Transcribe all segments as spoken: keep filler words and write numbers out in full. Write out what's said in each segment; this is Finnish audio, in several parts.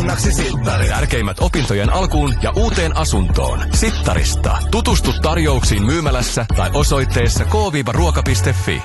kunnaksi Silttari. Tärkeimmät opintojen alkuun ja uuteen asuntoon. Sittarista. Tutustu tarjouksiin myymälässä tai osoitteessa k ruoka piste fi.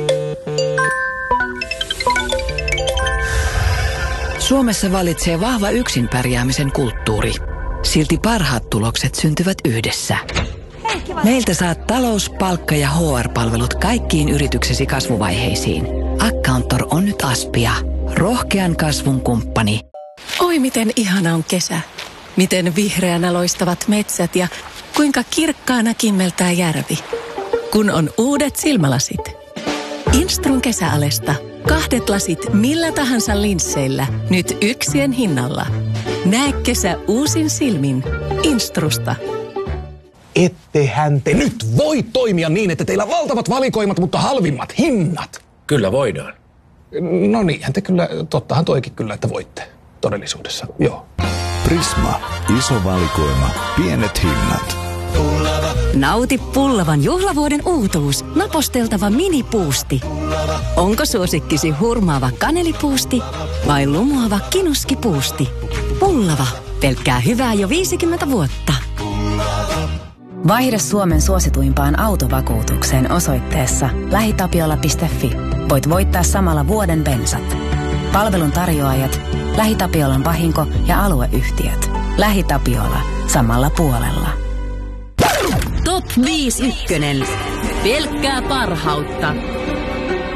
Suomessa vallitsee vahva yksin pärjäämisen kulttuuri. Silti parhaat tulokset syntyvät yhdessä. Meiltä saat talous-, palkka- ja H R-palvelut kaikkiin yrityksesi kasvuvaiheisiin. Accountor on nyt Aspia. Rohkean kasvun kumppani. Oi miten ihana on kesä. Miten vihreänä loistavat metsät ja kuinka kirkkaana kimmeltää järvi. Kun on uudet silmälasit. Instrun kesäalesta. Kahdet lasit millä tahansa linsseillä. Nyt yksien hinnalla. Näe kesä uusin silmin. Instrusta. Ettehän te nyt voi toimia niin, että teillä valtavat valikoimat, mutta halvimmat hinnat. Kyllä voidaan. No niinhän te kyllä, tottahan toikin kyllä, että voitte todellisuudessa, joo. Prisma. Iso valikoima. Pienet hinnat. Nauti pullavan juhlavuoden uutuus. Naposteltava minipuusti. Onko suosikkisi hurmaava kanelipuusti vai lumoava kinuskipuusti? Pullava. Pelkkää hyvää jo viisikymmentä vuotta. Vaihda Suomen suosituimpaan autovakuutukseen osoitteessa lähitapiola piste fi. Voit voittaa samalla vuoden bensat. Palvelun tarjoajat, LähiTapiolan vahinko- ja alueyhtiöt. LähiTapiola. Samalla puolella. Top viisi ykkönen. Pelkkää parhautta.